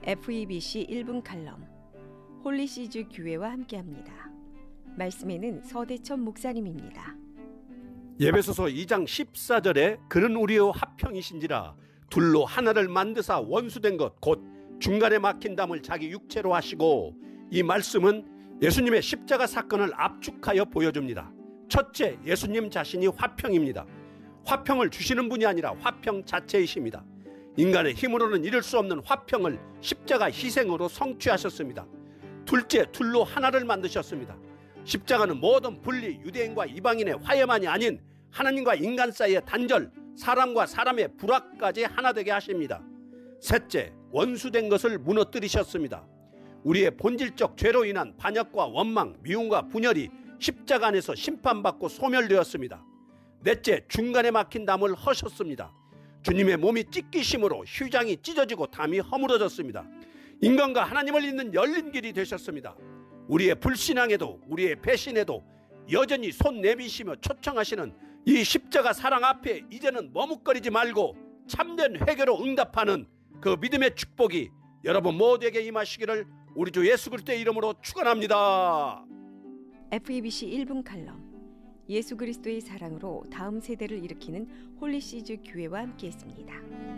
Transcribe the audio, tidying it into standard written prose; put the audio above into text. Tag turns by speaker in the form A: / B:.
A: FEBC 1분 칼럼 홀리시즈 교회와 함께합니다. 말씀에는 서대천 목사님입니다.
B: 예배소서 2장 14절에 그는 우리의 화평이신지라 둘로 하나를 만드사 원수된 것 곧 중간에 막힌 담을 자기 육체로 하시고, 이 말씀은 예수님의 십자가 사건을 압축하여 보여줍니다. 첫째, 예수님 자신이 화평입니다. 화평을 주시는 분이 아니라 화평 자체이십니다. 인간의 힘으로는 이룰 수 없는 화평을 십자가 희생으로 성취하셨습니다. 둘째, 둘로 하나를 만드셨습니다. 십자가는 모든 분리, 유대인과 이방인의 화해만이 아닌 하나님과 인간 사이의 단절, 사람과 사람의 불화까지 하나 되게 하십니다. 셋째, 원수된 것을 무너뜨리셨습니다. 우리의 본질적 죄로 인한 반역과 원망, 미움과 분열이 십자가 안에서 심판받고 소멸되었습니다. 넷째, 중간에 막힌 담을 허셨습니다. 주님의 몸이 찢기심으로 휴장이 찢어지고 담이 허물어졌습니다. 인간과 하나님을 잇는 열린 길이 되셨습니다. 우리의 불신앙에도 우리의 배신에도 여전히 손 내미시며 초청하시는 이 십자가 사랑 앞에 이제는 머뭇거리지 말고 참된 회개로 응답하는 그 믿음의 축복이 여러분 모두에게 임하시기를 우리 주 예수 그리스도의 이름으로 축원합니다.
A: FEBC 1분 칼럼 예수 그리스도의 사랑으로 다음 세대를 일으키는 홀리시즈 교회와 함께했습니다.